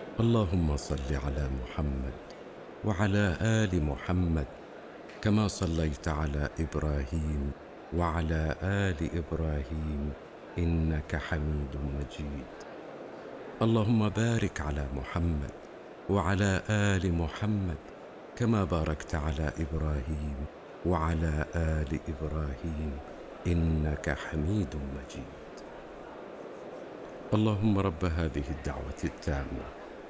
اللهم صل على محمد وعلى آل محمد كما صليت على إبراهيم وعلى آل إبراهيم إنك حميد مجيد. اللهم بارك على محمد وعلى آل محمد كما باركت على إبراهيم وعلى آل إبراهيم إنك حميد مجيد. اللهم رب هذه الدعوة التامة